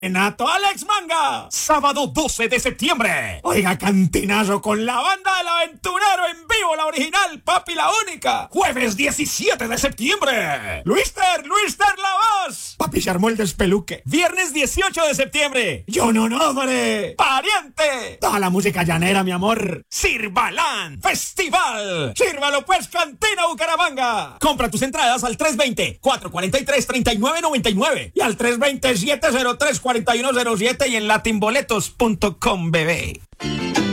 Renato Alex Manga, sábado 12 de septiembre. Oiga, cantinazo con la banda del aventurero en vivo, la original, papi, la única. Jueves 17 de septiembre. Luister la voz. Papi, se armó el despeluque. Viernes 18 de septiembre. Yo no, hombre. Pariente. Toda la música llanera, mi amor. Sirvalán Festival. Sírvalo pues, Cantina Bucaramanga. Compra tus entradas al 320-443-3999 y al 320-703-4107 y en latinboletos.com, bebé.